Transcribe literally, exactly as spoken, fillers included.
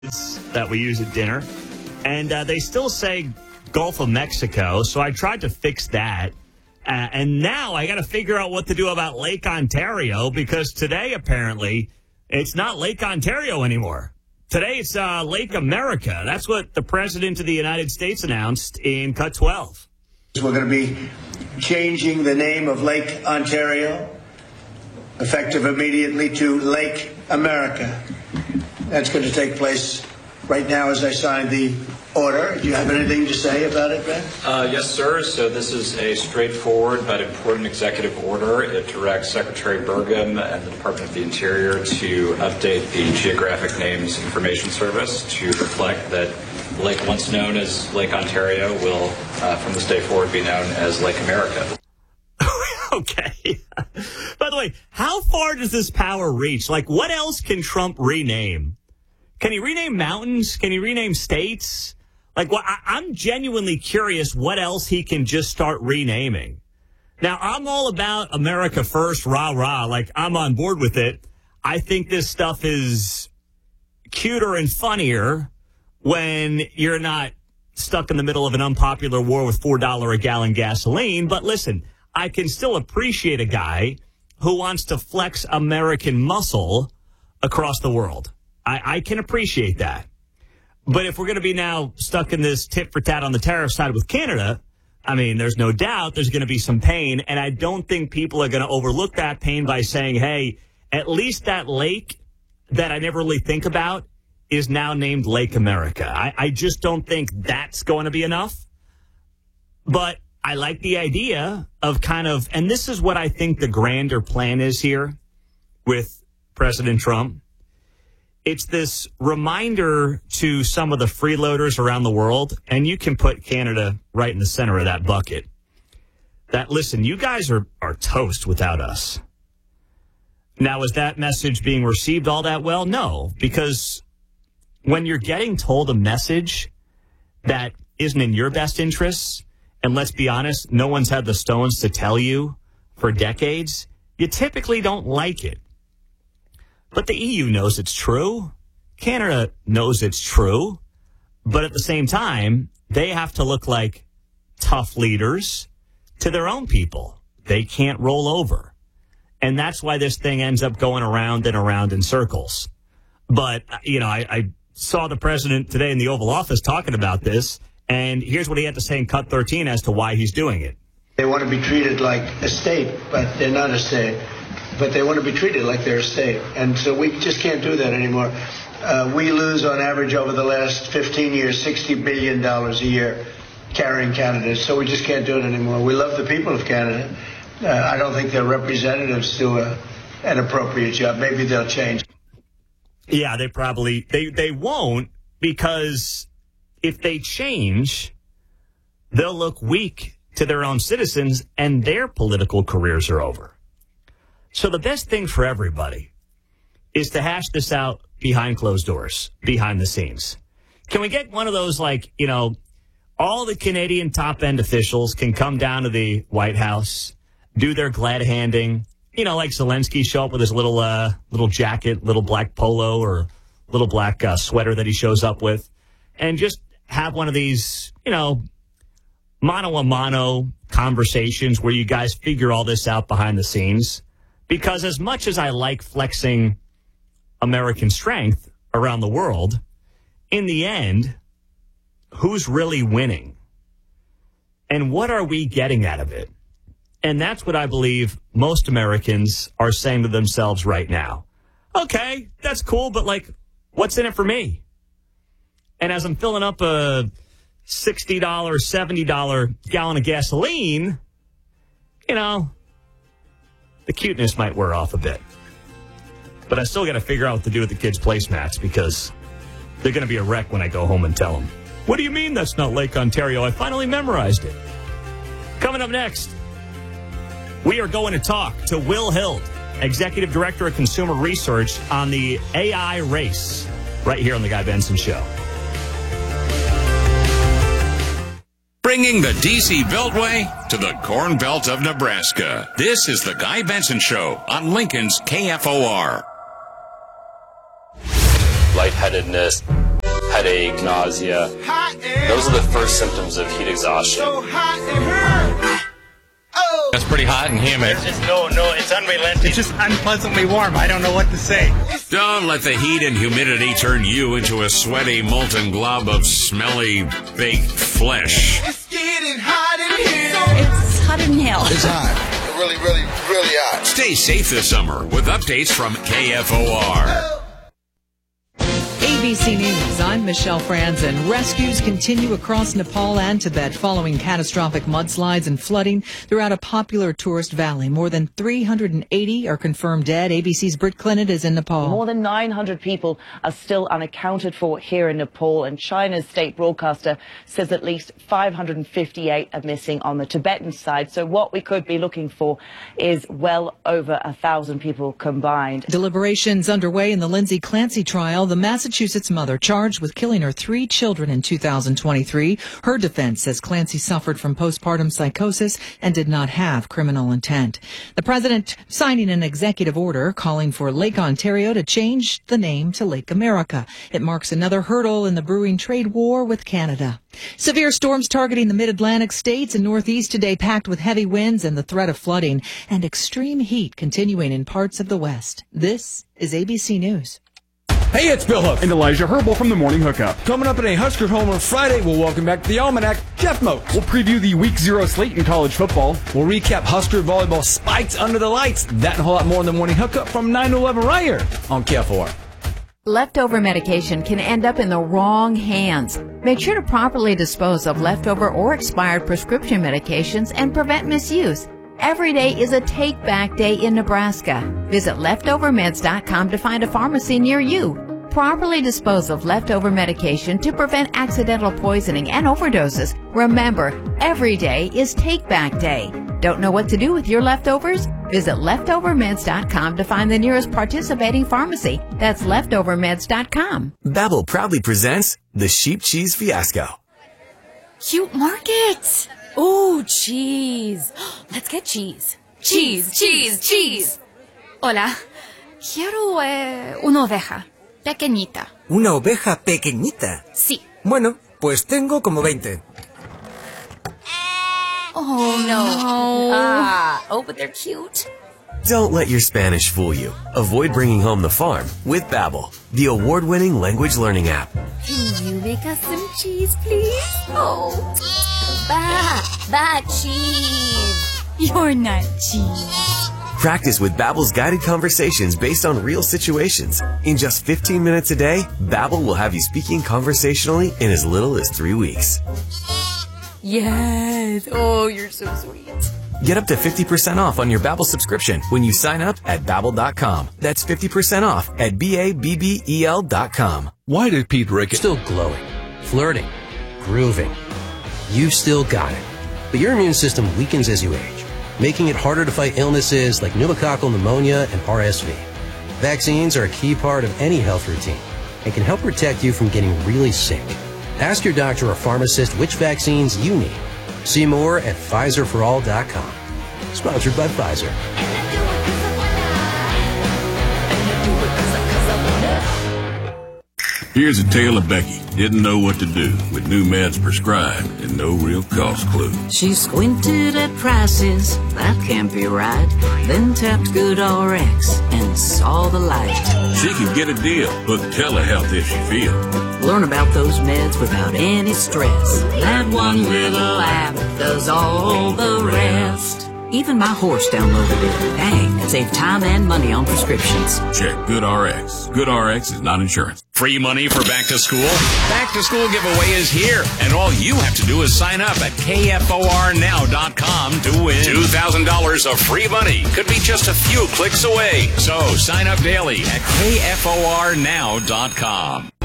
that we use at dinner, and uh, they still say Gulf of Mexico, so I tried to fix that. Uh, and now I got to figure out what to do about Lake Ontario, because today, apparently, it's not Lake Ontario anymore. Today, it's uh, Lake America. That's what the President of the United States announced in Cut twelve. We're going to be changing the name of Lake Ontario, effective immediately, to Lake America. That's going to take place right now as I sign the order. Do you have anything to say about it, Ben? Uh, yes, sir. So this is a straightforward but important executive order. It directs Secretary Burgum and the Department of the Interior to update the Geographic Names Information Service to reflect that the lake once known as Lake Ontario will, uh, from this day forward, be known as Lake America. Okay. By the way, how far does this power reach? Like, what else can Trump rename? Can he rename mountains? Can he rename states? Like, well, I, I'm genuinely curious what else he can just start renaming. Now, I'm all about America first, rah, rah. Like, I'm on board with it. I think this stuff is cuter and funnier when you're not stuck in the middle of an unpopular war with four dollars a gallon gasoline. But listen, I can still appreciate a guy who wants to flex American muscle across the world. I, I can appreciate that. But if we're going to be now stuck in this tit for tat on the tariff side with Canada, I mean, there's no doubt there's going to be some pain. And I don't think people are going to overlook that pain by saying, hey, at least that lake that I never really think about is now named Lake America. I, I just don't think that's going to be enough. But I like the idea of kind of, and this is what I think the grander plan is here with President Trump. It's this reminder to some of the freeloaders around the world, and you can put Canada right in the center of that bucket, that, listen, you guys are, are toast without us. Now, is that message being received all that well? No, because when you're getting told a message that isn't in your best interests, and let's be honest, no one's had the stones to tell you for decades, you typically don't like it. But the E U knows it's true. Canada knows it's true. But at the same time, they have to look like tough leaders to their own people. They can't roll over. And that's why this thing ends up going around and around in circles. But, you know, I, I saw the president today in the Oval Office talking about this, and here's what he had to say in Cut thirteen as to why he's doing it. They want to be treated like a state, but they're not a state. But they want to be treated like they're a state. And so we just can't do that anymore. Uh, we lose, on average, over the last fifteen years, sixty billion dollars a year carrying Canada. So we just can't do it anymore. We love the people of Canada. Uh, I don't think their representatives do a, an appropriate job. Maybe they'll change. Yeah, they probably, they, they won't, because if they change, they'll look weak to their own citizens and their political careers are over. So the best thing for everybody is to hash this out behind closed doors, behind the scenes. Can we get one of those, like, you know, all the Canadian top-end officials can come down to the White House, do their glad handing, you know, like Zelensky show up with his little uh, little jacket, little black polo or little black uh, sweater that he shows up with, and just have one of these, you know, mano-a-mano conversations where you guys figure all this out behind the scenes. Because as much as I like flexing American strength around the world, in the end, who's really winning? And what are we getting out of it? And that's what I believe most Americans are saying to themselves right now. Okay, that's cool, but, like, what's in it for me? And as I'm filling up a sixty dollars, seventy dollars gallon of gasoline, you know, the cuteness might wear off a bit. But I still got to figure out what to do with the kids' placemats, because they're going to be a wreck when I go home and tell them, what do you mean that's not Lake Ontario? I finally memorized it. Coming up next, we are going to talk to Will Hild, Executive Director of Consumer Research, on the A I race, right here on The Guy Benson Show. Bringing the D C Beltway to the Corn Belt of Nebraska. This is The Guy Benson Show on Lincoln's K F O R. Lightheadedness, headache, nausea. Those are the first symptoms of heat exhaustion. That's pretty hot and humid. It's just, no, no, it's unrelenting. It's just unpleasantly warm. I don't know what to say. Don't let the heat and humidity turn you into a sweaty, molten glob of smelly, baked flesh. It's getting hot in here. It's hotter than hell. It's hot. Really, really, really hot. Stay safe this summer with updates from K F O R. A B C News, I'm Michelle Franzen. Rescues continue across Nepal and Tibet following catastrophic mudslides and flooding throughout a popular tourist valley. More than three hundred eighty are confirmed dead. A B C's Britt Clinton is in Nepal. More than nine hundred people are still unaccounted for here in Nepal, and China's state broadcaster says at least five hundred fifty-eight are missing on the Tibetan side. So what we could be looking for is well over a thousand people combined. Deliberations underway in the Lindsay Clancy trial. The Massachusetts mother charged with killing her three children in two thousand twenty-three. Her defense says Clancy suffered from postpartum psychosis and did not have criminal intent. The president signing an executive order calling for Lake Ontario to change the name to Lake America. It marks another hurdle in the brewing trade war with Canada. Severe storms targeting the mid-Atlantic states and Northeast today, packed with heavy winds and the threat of flooding, and extreme heat continuing in parts of the West. This is A B C News. Hey, it's Bill Hook and Elijah Herbal from the Morning Hookup. Coming up in a Husker Home on Friday, we'll welcome back to the Almanac Jeff Moats. We'll preview the Week Zero slate in college football. We'll recap Husker volleyball spikes under the lights. That and a whole lot more in the Morning Hookup from nine to eleven right here on K F O R. Leftover medication can end up in the wrong hands. Make sure to properly dispose of leftover or expired prescription medications and prevent misuse. Every day is a take-back day in Nebraska. Visit leftover meds dot com to find a pharmacy near you. Properly dispose of leftover medication to prevent accidental poisoning and overdoses. Remember, every day is take-back day. Don't know what to do with your leftovers? Visit leftover meds dot com to find the nearest participating pharmacy. That's leftover meds dot com. Babbel proudly presents the Sheep Cheese Fiasco. Cute market. Oh, cheese. Let's get cheese. Cheese, cheese, cheese. Hola. Quiero eh, una oveja. Pequeñita. ¿Una oveja pequeñita? Sí. Bueno, pues tengo como veinte. Oh, no. Ah, oh, but they're cute. Don't let your Spanish fool you. Avoid bringing home the farm with Babbel, the award-winning language learning app. Can you make us some cheese, please? Oh, ba, ba, cheese. You're not cheese. Practice with Babbel's guided conversations based on real situations. In just fifteen minutes a day, Babbel will have you speaking conversationally in as little as three weeks. Yes. Oh, you're so sweet. Get up to fifty percent off on your Babbel subscription when you sign up at babbel dot com. That's fifty percent off at B A B B E L dot com. Why did Pete Ricketts... Still glowing, flirting, grooving. You've still got it. But your immune system weakens as you age, making it harder to fight illnesses like pneumococcal pneumonia and R S V. Vaccines are a key part of any health routine and can help protect you from getting really sick. Ask your doctor or pharmacist which vaccines you need. See more at Pfizer for all dot com. Sponsored by Pfizer. Here's a tale of Becky. Didn't know what to do with new meds prescribed and no real cost clue. She squinted at prices, that can't be right. Then tapped GoodRx and saw the light. She could get a deal, book telehealth if she feels. Learn about those meds without any stress. That one little app does all the rest. Even my horse downloaded it. Dang, it saved time and money on prescriptions. Check GoodRx. GoodRx is not insurance. Free money for back to school? Back to school giveaway is here, and all you have to do is sign up at K F O R now dot com to win two thousand dollars of free money. Could be just a few clicks away. So sign up daily at K F O R now dot com.